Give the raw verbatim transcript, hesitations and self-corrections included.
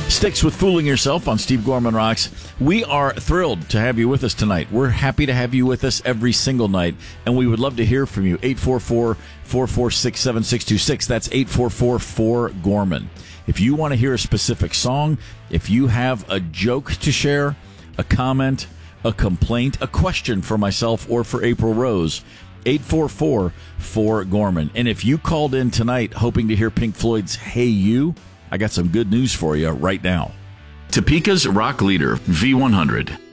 Sticks with Fooling Yourself on Steve Gorman Rocks. We are thrilled to have you with us tonight. We're happy to have you with us every single night, and we would love to hear from you. eight four four, four four six, seven six two six. That's eight four four, four, Gorman. If you want to hear a specific song, if you have a joke to share, a comment, a complaint, a question for myself or for April Rose, eight four four, four, Gorman. And if you called in tonight hoping to hear Pink Floyd's Hey You, I got some good news for you right now. Topeka's rock leader, V one hundred.